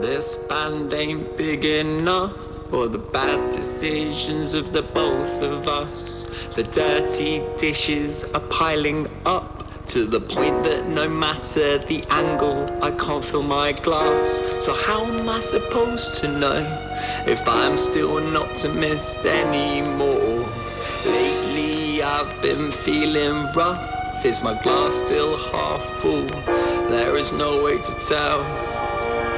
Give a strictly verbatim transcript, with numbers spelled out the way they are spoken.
This band ain't big enough, or the bad decisions of the both of us. The dirty dishes are piling up to the point that no matter the angle, I can't fill my glass. So how am I supposed to know if I'm still an optimist anymore? Lately I've been feeling rough. Is my glass still half full? There is no way to tell.